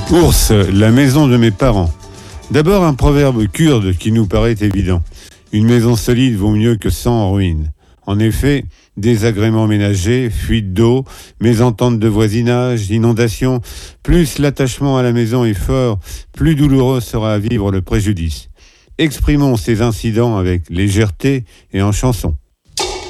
Ours, la maison de mes parents. D'abord un proverbe kurde qui nous paraît évident. Une maison solide vaut mieux que 100 en ruine. En effet, désagréments ménagers, fuite d'eau, mésentente de voisinage, inondations, plus l'attachement à la maison est fort, plus douloureux sera à vivre le préjudice. Exprimons ces incidents avec légèreté et en chanson.